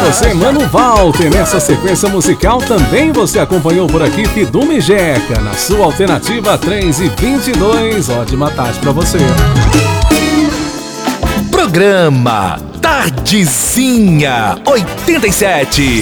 você, Mano Walter. Nessa sequência musical também você acompanhou por aqui Fidume e Jeca, na sua alternativa 3h22. Ótima tarde pra você. Programa Tardezinha 87.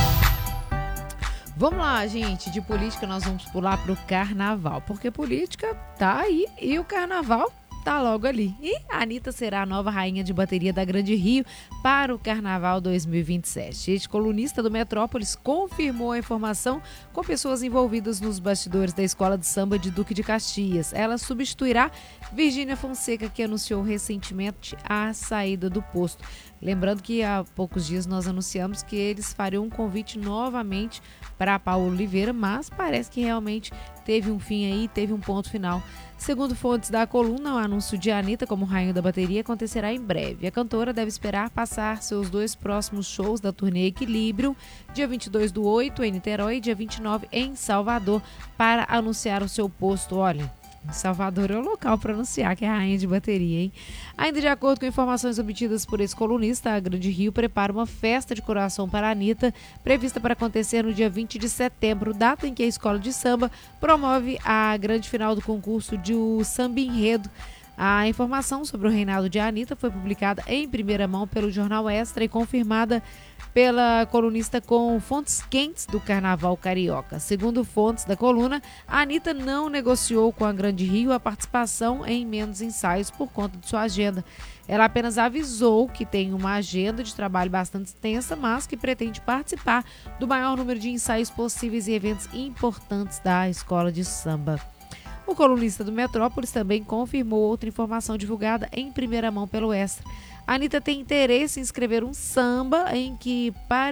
Vamos lá, gente. De política nós vamos pular pro carnaval, porque política tá aí e o carnaval tá logo ali. E a Anitta será a nova rainha de bateria da Grande Rio para o Carnaval 2027. Este colunista do Metrópolis confirmou a informação com pessoas envolvidas nos bastidores da Escola de Samba de Duque de Caxias. Ela substituirá Virgínia Fonseca, que anunciou recentemente a saída do posto. Lembrando que há poucos dias nós anunciamos que eles fariam um convite novamente para Paulo Oliveira, mas parece que realmente teve um fim aí, teve um ponto final. Segundo fontes da coluna, o anúncio de Anitta como rainha da bateria acontecerá em breve. A cantora deve esperar passar seus 2 próximos shows da turnê Equilíbrio, dia 22/8 em Niterói e dia 29 em Salvador, para anunciar o seu posto. Olha, Salvador é o local para anunciar que é a rainha de bateria, hein? Ainda de acordo com informações obtidas por esse colunista, a Grande Rio prepara uma festa de coração para a Anitta, prevista para acontecer no dia 20 de setembro, data em que a Escola de Samba promove a grande final do concurso de Samba Enredo. A informação sobre o reinado de Anitta foi publicada em primeira mão pelo Jornal Extra e confirmada pela colunista com fontes quentes do Carnaval Carioca. Segundo fontes da coluna, a Anitta não negociou com a Grande Rio a participação em menos ensaios por conta de sua agenda. Ela apenas avisou que tem uma agenda de trabalho bastante extensa, mas que pretende participar do maior número de ensaios possíveis e eventos importantes da Escola de Samba. O colunista do Metrópolis também confirmou outra informação divulgada em primeira mão pelo Extra. A Anitta tem interesse em escrever um samba em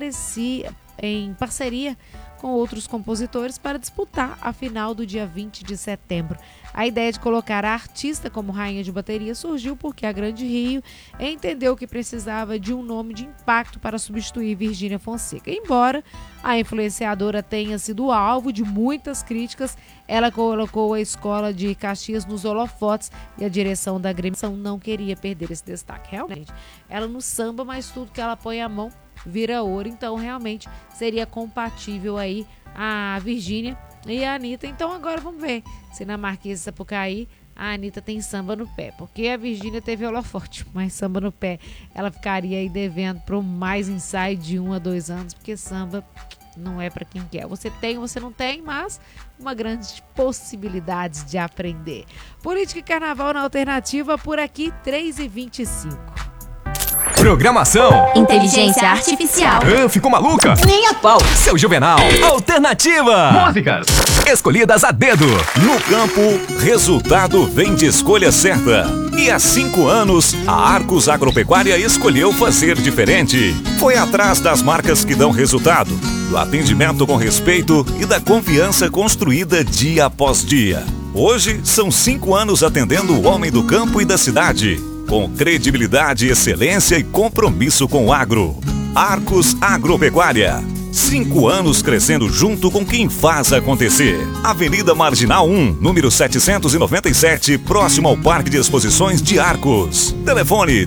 parceria com outros compositores para disputar a final do dia 20 de setembro. A ideia de colocar a artista como rainha de bateria surgiu porque a Grande Rio entendeu que precisava de um nome de impacto para substituir Virgínia Fonseca. Embora a influenciadora tenha sido alvo de muitas críticas, ela colocou a Escola de Caxias nos holofotes e a direção da agremiação não queria perder esse destaque. Realmente, ela no samba, mas tudo que ela põe a mão vira ouro, então realmente seria compatível aí a Virgínia e a Anitta. Então agora vamos ver se na Marquesa Sapucaí a Anitta tem samba no pé, porque a Virgínia teve holofote, mas samba no pé ela ficaria aí devendo para mais ensaio de 1 a 2 anos, porque samba não é para quem quer. Você tem ou você não tem, mas uma grande possibilidade de aprender. Política e Carnaval na Alternativa, por aqui 3h25. Programação Inteligência Artificial. Ficou maluca? Nem a pau. Seu Juvenal. Alternativa. Músicas escolhidas a dedo. No campo, resultado vem de escolha certa. E há 5 anos, a Arcos Agropecuária escolheu fazer diferente. Foi atrás das marcas que dão resultado, do atendimento com respeito e da confiança construída dia após dia. Hoje, são 5 anos atendendo o homem do campo e da cidade, com credibilidade, excelência e compromisso com o agro. Arcos Agropecuária. 5 anos crescendo junto com quem faz acontecer. Avenida Marginal 1, número 797, próximo ao Parque de Exposições de Arcos. Telefone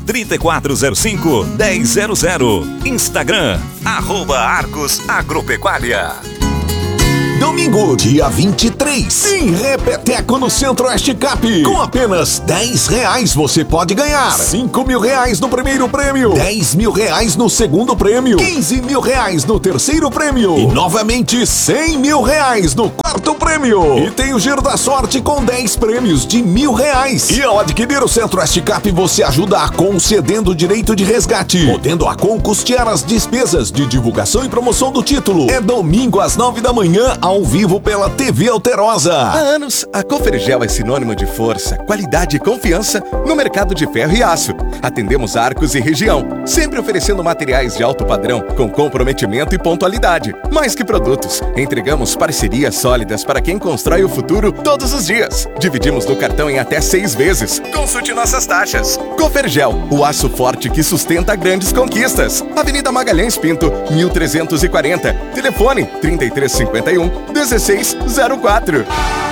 3405-1000. Instagram, @Arcos Agropecuária. Domingo, dia 23, em Repeteco, no Centro-Oeste Cap. Com apenas R$10 você pode ganhar R$5.000 no primeiro prêmio, R$10.000 no segundo prêmio, R$15.000 no terceiro prêmio e novamente R$100.000 no quarto prêmio. E tem o Giro da Sorte com 10 prêmios de R$1.000. E ao adquirir o Centro-Oeste Cap, você ajuda a concedendo o direito de resgate, podendo a custear as despesas de divulgação e promoção do título. É domingo às 9 da manhã, ao vivo pela TV Alterosa. Há anos, a Cofergel é sinônimo de força, qualidade e confiança no mercado de ferro e aço. Atendemos Arcos e região, sempre oferecendo materiais de alto padrão, com comprometimento e pontualidade. Mais que produtos, entregamos parcerias sólidas para quem constrói o futuro todos os dias. Dividimos no cartão em até 6 vezes. Consulte nossas taxas. Cofergel, o aço forte que sustenta grandes conquistas. Avenida Magalhães Pinto, 1340. Telefone 3351-1604.